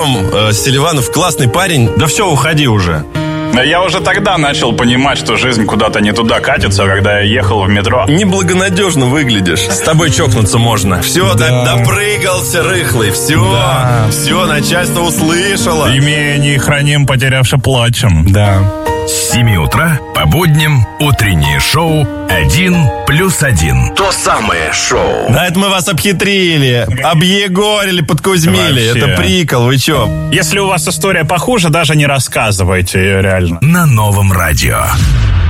Селиванов классный парень. Да все, уходи уже. Я уже тогда начал понимать, что жизнь куда-то не туда катится, когда я ехал в метро. Неблагонадежно выглядишь. С тобой чокнуться можно. Все, допрыгался рыхлый. Все, начальство услышало. Имение храним, потерявши плачем. Да. С 7 утра по будням утреннее шоу «1+1». То самое шоу. Да, это мы вас обхитрили, объегорили, подкузмили. Вообще. Это прикол, вы чё? Если у вас история похуже, даже не рассказывайте ее реально. На Новом радио.